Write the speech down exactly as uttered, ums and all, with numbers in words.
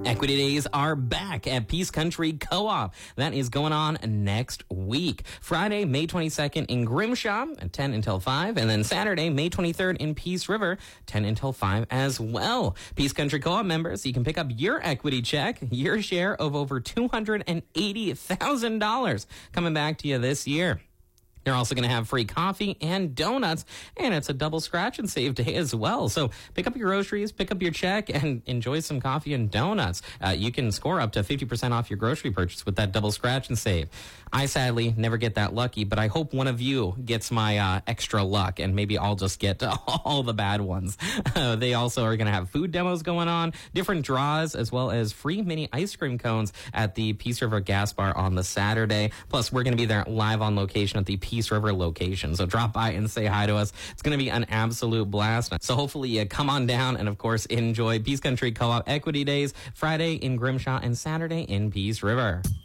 Equity Days are back at Peace Country Co-op. That is going on next week. Friday, May twenty-second in Grimshaw at ten until five. And then Saturday, May twenty-third in Peace River, ten until five as well. Peace Country Co-op members, you can pick up your equity check, your share of over two hundred eighty thousand dollars coming back to you this year. You're also going to have free coffee and donuts, and it's a double scratch and save day as well. So pick up your groceries, pick up your check, and enjoy some coffee and donuts. Uh, you can score up to fifty percent off your grocery purchase with that double scratch and save. I sadly never get that lucky, but I hope one of you gets my uh, extra luck, and maybe I'll just get all the bad ones. Uh, they also are going to have food demos going on, different draws, as well as free mini ice cream cones at the Peace River Gas Bar on the Saturday. Plus, we're going to be there live on location at the Peace River location. So drop by and say hi to us. It's going to be an absolute blast. So hopefully you come on down and, of course, enjoy Peace Country Co-op Equity Days, Friday in Grimshaw and Saturday in Peace River.